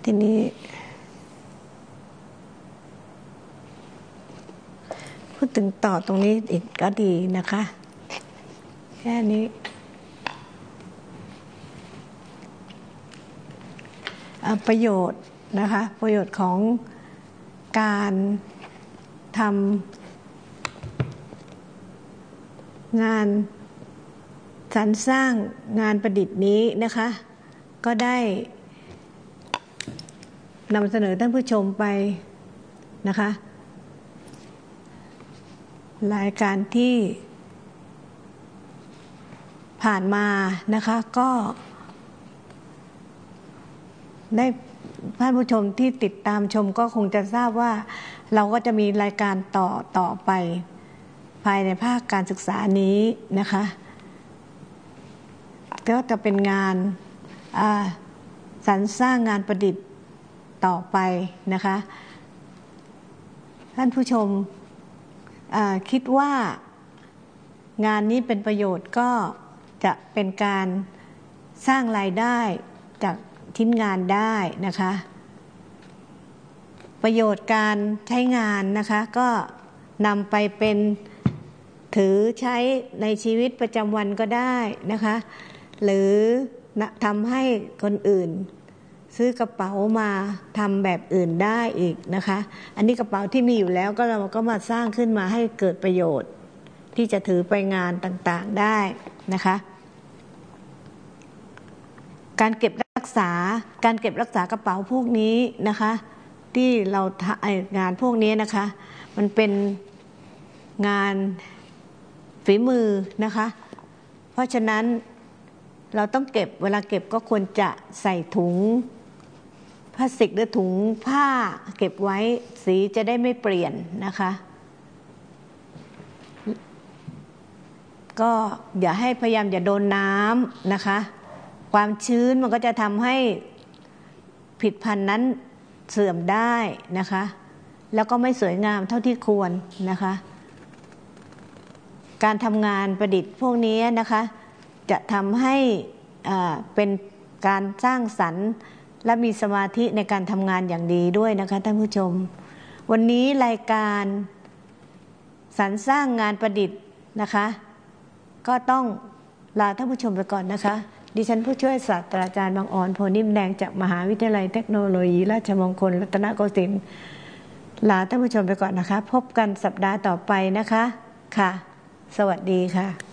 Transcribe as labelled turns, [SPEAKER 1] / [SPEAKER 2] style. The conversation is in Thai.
[SPEAKER 1] ทีนี้พูดถึงต่อตรงนี้อีกก็ดีนะคะแค่นี้ประโยชน์นะคะประโยชน์ของการทำงานสรรสร้างงานประดิษฐ์นี้นะคะก็ได้นำเสนอท่านผู้ชมไปนะคะรายการที่ผ่านมานะคะก็ได้ท่านผู้ชมที่ติดตามชมก็คงจะทราบว่าเราก็จะมีรายการต่อไปภายในภาคการศึกษานี้นะคะก็จะเป็นงานสรรสร้างงานประดิษฐ์ต่อไปนะคะท่านผู้ชมคิดว่างานนี้เป็นประโยชน์ก็จะเป็นการสร้างรายได้จากชิ้นงานได้นะคะประโยชน์การใช้งานนะคะก็นำไปเป็นถือใช้ในชีวิตประจำวันก็ได้นะคะหรือทำให้คนอื่นซื้อกระเป๋ามาทำแบบอื่นได้อีกนะคะอันนี้กระเป๋าที่มีอยู่แล้วก็เราก็มาสร้างขึ้นมาให้เกิดประโยชน์ที่จะถือไปงานต่างๆได้นะคะการเก็บรักษากระเป๋าพวกนี้นะคะที่เรางานพวกนี้นะคะมันเป็นงานฝีมือนะคะเพราะฉะนั้นเราต้องเก็บเวลาเก็บก็ควรจะใส่ถุงพลาสติกหรือถุงผ้าเก็บไว้สีจะได้ไม่เปลี่ยนนะคะก็พยายามอย่าโดนน้ำนะคะความชื้นมันก็จะทำให้ผลิตภัณฑ์นั้นเสื่อมได้นะคะแล้วก็ไม่สวยงามเท่าที่ควรนะคะการทำงานประดิษฐ์พวกนี้นะคะจะทำให้เป็นการสร้างสรรค์และมีสมาธิในการทำงานอย่างดีด้วยนะคะท่านผู้ชมวันนี้รายการสรรสร้างงานประดิษฐ์นะคะก็ต้องลาท่านผู้ชมไปก่อนนะคะดิฉันผู้ช่วยศาสตราจารย์บางอ่อนโพนิ่มแดงจากมหาวิทยาลัยเทคโนโลยีราชมงคลรัตนโกสินทร์ลาท่านผู้ชมไปก่อนนะคะพบกันสัปดาห์ต่อไปนะคะค่ะสวัสดีค่ะ